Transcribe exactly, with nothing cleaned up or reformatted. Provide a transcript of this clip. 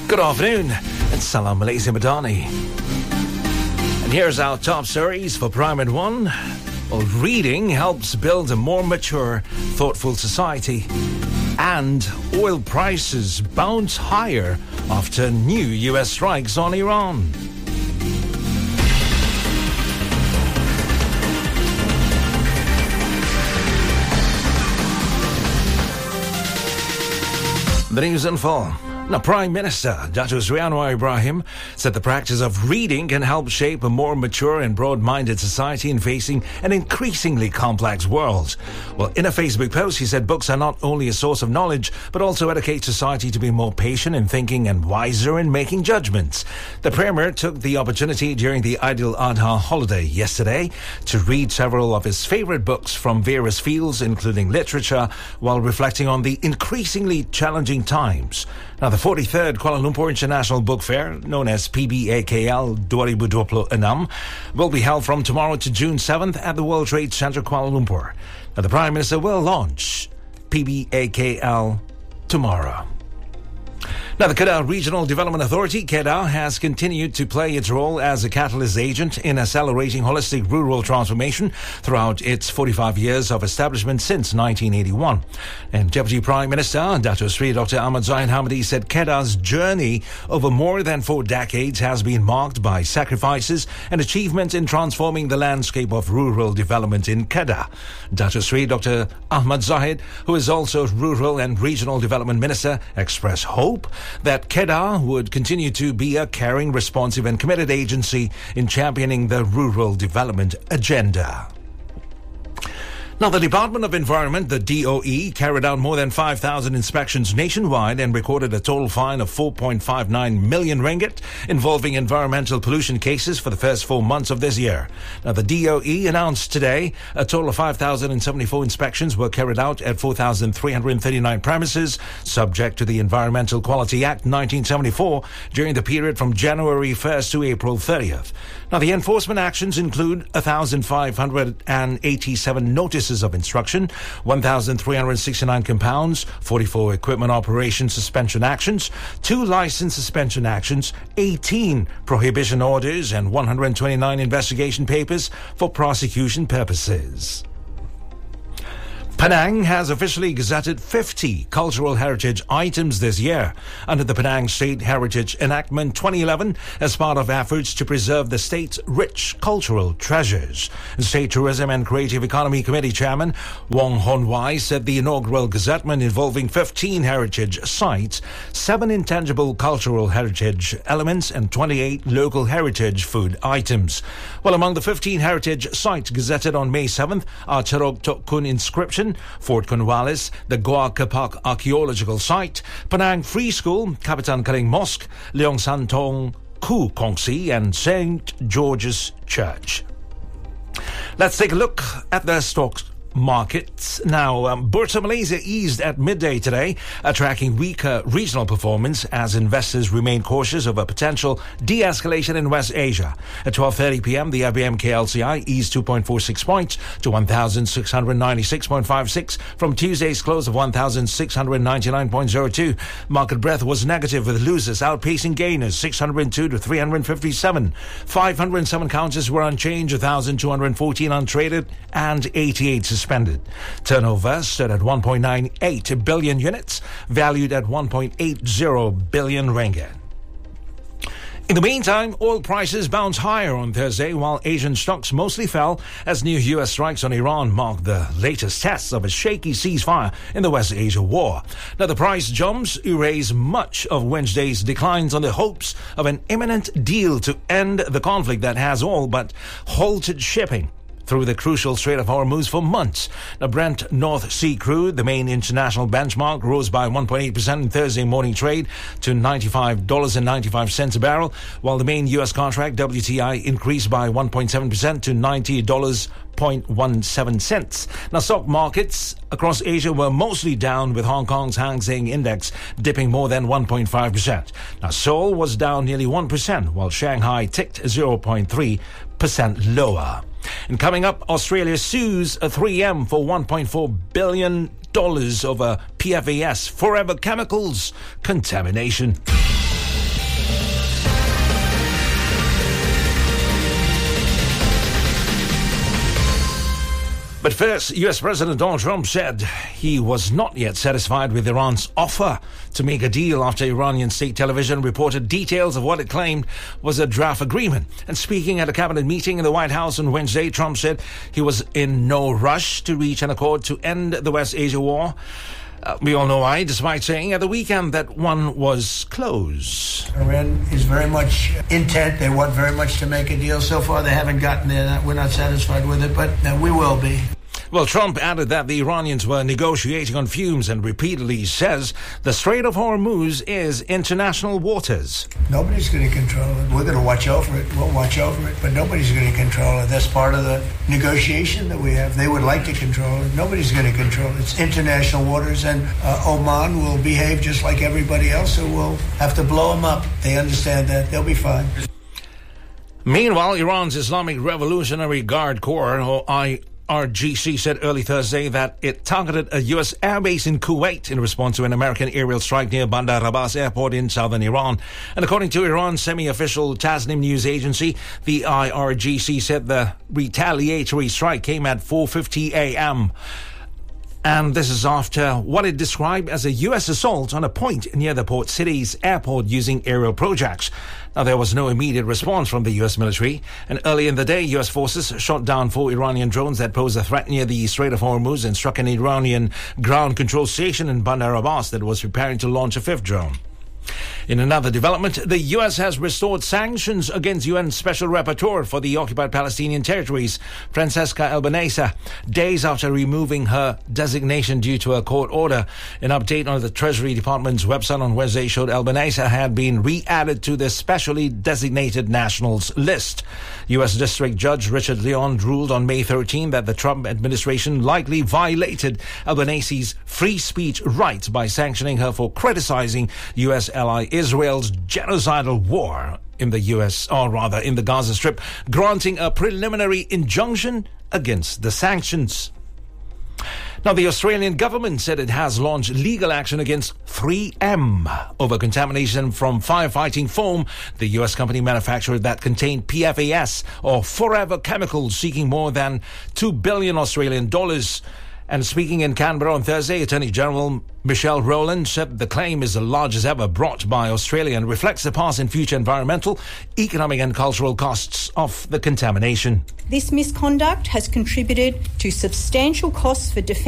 Good afternoon, and Salam Malaysia Madani. And here's our top stories for Primate One. Well, reading helps build a more mature, thoughtful society. And oil prices bounce higher after new U S strikes on Iran. The news in full. Now, Prime Minister Datuk Seri Anwar Ibrahim said the practice of reading can help shape a more mature and broad-minded society in facing an increasingly complex world. Well, in a Facebook post, he said books are not only a source of knowledge, but also educate society to be more patient in thinking and wiser in making judgments. The Premier took the opportunity during the Eid al-Adha holiday yesterday to read several of his favourite books from various fields, including literature, while reflecting on the increasingly challenging times. Now, the forty-third Kuala Lumpur International Book Fair, known as P B A K L twenty twenty-six, will be held from tomorrow to June seventh at the World Trade Center, Kuala Lumpur. Now, the Prime Minister will launch P B A K L tomorrow. Now, the Kedah Regional Development Authority, Kedah, has continued to play its role as a catalyst agent in accelerating holistic rural transformation throughout its forty-five years of establishment since nineteen eighty-one. And Deputy Prime Minister Datuk Seri Doctor Ahmad Zahid Hamidi said Kedah's journey over more than four decades has been marked by sacrifices and achievements in transforming the landscape of rural development in Kedah. Datuk Seri Doctor Ahmad Zahid, who is also Rural and Regional Development Minister, expressed hope that Kedah would continue to be a caring, responsive and committed agency in championing the rural development agenda. Now, the Department of Environment, the D O E, carried out more than five thousand inspections nationwide and recorded a total fine of four point five nine million ringgit involving environmental pollution cases for the first four months of this year. Now, the D O E announced today a total of five thousand seventy-four inspections were carried out at four thousand three hundred thirty-nine premises, subject to the Environmental Quality Act nineteen seventy-four, during the period from January first to April thirtieth. Now, the enforcement actions include one thousand five hundred eighty-seven notices of instruction, one thousand three hundred sixty-nine compounds, forty-four equipment operation suspension actions, two license suspension actions, eighteen prohibition orders, and one hundred twenty-nine investigation papers for prosecution purposes. Penang has officially gazetted fifty cultural heritage items this year under the Penang State Heritage Enactment twenty eleven as part of efforts to preserve the state's rich cultural treasures. State Tourism and Creative Economy Committee Chairman Wong Hon Wai said the inaugural gazettement involving fifteen heritage sites, seven intangible cultural heritage elements and twenty-eight local heritage food items. Well, among the fifteen heritage sites gazetted on May seventh are Cherok Tok Kun inscription, Fort Cornwallis, the Gua Kapak Archaeological Site, Penang Free School, Kapitan Kaling Mosque, Leong San Tong Ku Kongsi, and Saint George's Church. Let's take a look at the stocks markets. Now, um, Bursa Malaysia eased at midday today, uh, tracking weaker regional performance as investors remain cautious of a potential de-escalation in West Asia. At twelve thirty p.m., the I B M K L C I eased two point four six points to one thousand six hundred ninety-six point five six from Tuesday's close of one thousand six hundred ninety-nine point zero two. Market breadth was negative, with losers outpacing gainers, six hundred two to three hundred fifty-seven. five hundred seven counters were unchanged, one thousand two hundred fourteen untraded, and eighty-eight suspended. Turnover stood at one point nine eight billion units, valued at one point eight zero billion ringgit. In the meantime, oil prices bounced higher on Thursday, while Asian stocks mostly fell as new U S strikes on Iran marked the latest tests of a shaky ceasefire in the West Asia war. Now, the price jumps erase much of Wednesday's declines on the hopes of an imminent deal to end the conflict that has all but halted shipping through the crucial Strait of Hormuz for months. Now, Brent North Sea crude, the main international benchmark, rose by one point eight percent in Thursday morning trade to ninety-five dollars and ninety-five cents a barrel, while the main U S contract, W T I, increased by one point seven percent to ninety dollars and seventeen cents. Now, stock markets across Asia were mostly down, with Hong Kong's Hang Seng Index dipping more than one point five percent. Now, Seoul was down nearly one percent, while Shanghai ticked zero point three percent lower. And coming up, Australia sues a three M for one point four billion dollars over P F A S, Forever Chemicals contamination. But first, U S President Donald Trump said he was not yet satisfied with Iran's offer to make a deal after Iranian state television reported details of what it claimed was a draft agreement. And speaking at a cabinet meeting in the White House on Wednesday, Trump said he was in no rush to reach an accord to end the West Asia war. Uh, we all know why, despite saying at the weekend that one was close. Iran is very much intent. They want very much to make a deal. So far, they haven't gotten there. We're not satisfied with it, but uh, we will be. Well, Trump added that the Iranians were negotiating on fumes and repeatedly says the Strait of Hormuz is international waters. Nobody's going to control it. We're going to watch over it. We'll watch over it, but nobody's going to control it. That's part of the negotiation that we have. They would like to control it. Nobody's going to control it. It's international waters, and uh, Oman will behave just like everybody else, so we'll have to blow them up. They understand that. They'll be fine. Meanwhile, Iran's Islamic Revolutionary Guard Corps, or I R G C, said early Thursday that it targeted a U S airbase in Kuwait in response to an American aerial strike near Bandar Abbas airport in southern Iran. And according to Iran's semi-official Tasnim news agency, the I R G C said the retaliatory strike came at four fifty a.m. And this is after what it described as a U S assault on a point near the port city's airport using aerial projects. Now, there was no immediate response from the U S military. And early in the day, U S forces shot down four Iranian drones that posed a threat near the Strait of Hormuz and struck an Iranian ground control station in Bandar Abbas that was preparing to launch a fifth drone. In another development, the U S has restored sanctions against U N Special Rapporteur for the occupied Palestinian territories, Francesca Albanese, days after removing her designation due to a court order. An update on the Treasury Department's website on Wednesday showed Albanese had been re-added to the specially designated nationals list. U S District Judge Richard Leon ruled on May thirteenth that the Trump administration likely violated Albanese's free speech rights by sanctioning her for criticizing U S ally Israel's genocidal war in the U S, or rather in the Gaza Strip, granting a preliminary injunction against the sanctions. Now, the Australian government said it has launched legal action against three M over contamination from firefighting foam, the U S company manufacturer that contained P F A S, or Forever Chemicals, seeking more than two billion Australian dollars. And speaking in Canberra on Thursday, Attorney General Michelle Rowland said the claim is the largest ever brought by Australia and reflects the past and future environmental, economic and cultural costs of the contamination. This misconduct has contributed to substantial costs for defence